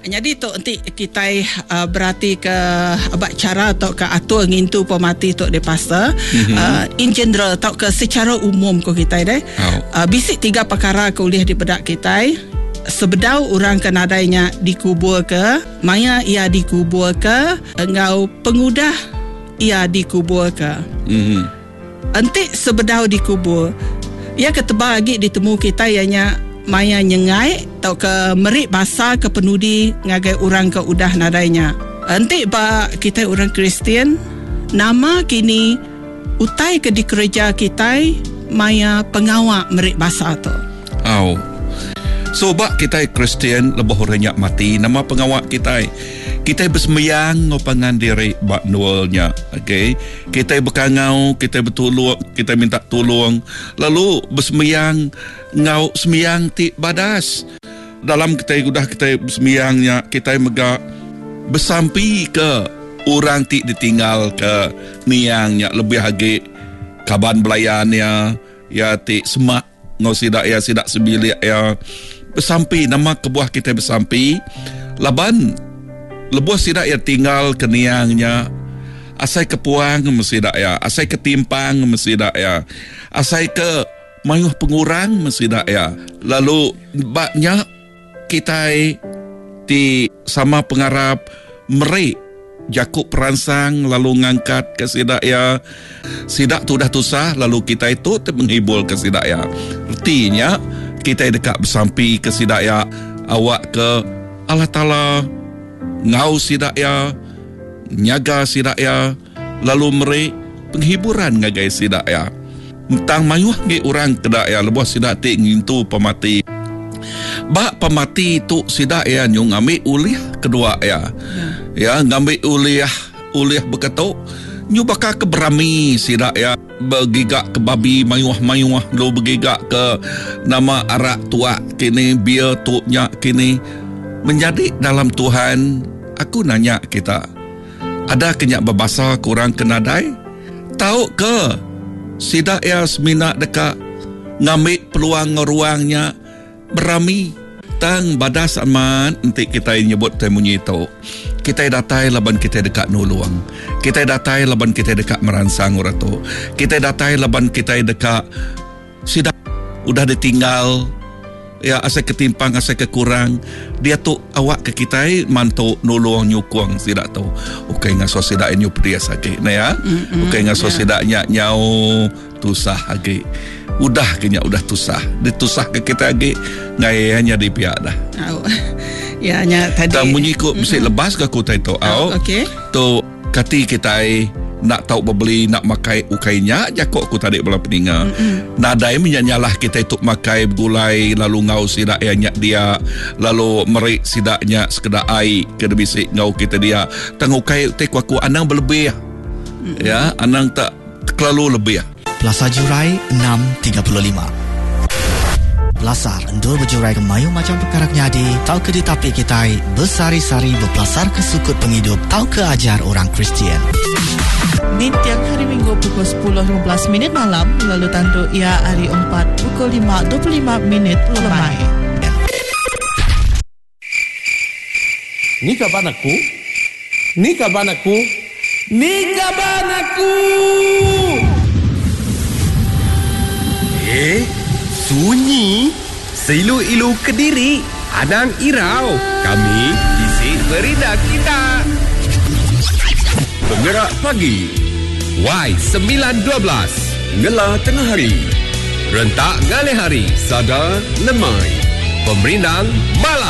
Jadi tu nanti kita berarti ke abad cara atau ke atur ngintu pemati tok de pastor in general atau ke secara umum ko kita deh. Bisik 3 perkara kuliah di bedak kita. Sebedau orang kenadainya dikubur ke, maya ia dikubur ke, engau pengudah ia dikubur ke. Nanti sebedau dikubur, ia ketebal lagi ditemu kita ianya maya nyengai atau ke merik basar ke penudi ngagai orang ke udah nadainya. Nanti ba kita orang Kristian nama kini utai ke di gereja kita maya pengawak merik basar tu. So bak kita Kristian lebih renyak mati nama pengawak kita. Kita bersemayang ngopangan diri bak nualnya. Okay? Kita berkangau, kita bertolong, kita minta tolong. Lalu bersemayang ngau semayang ti badas. Dalam kita bersemayangnya, kita megak bersampi ke orang ti ditinggal ke niangnya lebih hagi kaban belayannya ya ti semak ngau sidak ya sidak sebilik ya bersampi nama kebuah kita bersampi laban lebuh sidak ya tinggal ke niangnya asai kepuang mesidak ya asai ketimpang mesidak ya asai ke mayuh pengurang mesidak ya lalu baknya kita di sama pengarap merik jakuk peransang lalu ngangkat ke sidak ya sidak tu dah tusah lalu kita itu menghibur ke sidak ya artinya kita dekat bersampi ke sidak ya awak ke Allah Ta'ala ngau sidak ya nyaga sidak ya lalu merik penghiburan ngagai sidak ya tentang mayuh ngi orang kedak ya lebuh sidak tik ngintu pemati bak pemati tu sidak ya nyung ambil uliah kedua ya ngambil uliah berketuk nyu bakal ke berami sidak ya bergigak ke babi mayuah lo bergigak ke nama arak tua kini biar tuknya kini menjadi dalam Tuhan. Aku nanya kita ada kenyak berbahasa kurang kenadai tahu ke sidak ya semina dekat ngambil peluang ruangnya berami tang badas aman nanti kita nyebut temunyi itu kita datai laban kita dekat nuluang kita datai laban kita dekat meransang uratu kita datai laban kita dekat sidak udah ditinggal ya asal ketimpang asal kekurang dia tu awak ke kita mantu nuluang nyukuang sidak tu okay ngaso sidak nyu pedia sakit nah ya okay ngaso sidaknya nyau tusah lagi udah kenya udah tusah ditusah ke kita lagi ngai hanya di pihak dah ya nya tadi tak menyikut mesti lebas ke kutai tu okey tu kati kita nak tahu beli nak makai ukainya jakok ku tadi belah peninga nadai menyanyalah kita itu makai gulai lalu ngau sidak yang dia lalu merik sidaknya sekedar air ke bisik ngau kita dia tangukai te ku anang berlebih ya anang tak terlalu lebih. Plaza Jurai 6.35 Belasar endul berjurai ke mayu macam perkara nyadi tahu ke di tapi kita bersari-sari berpelasar ke sukut penghidup tahu ke ajar orang Kristian di tiap hari Minggu pukul 10.15 malam lalu tandu ia hari 4 pukul 5.25 lemai. Ni kapan aku? Ni kapan aku? Ni kapan aku? Sunyi seilu-ilu Kediri Adang Irau kami isi berindah kita Penggerak Pagi Y912 Ngela Tengah Hari Rentak Ngale Hari Sadar Lemai Pemerindang Malam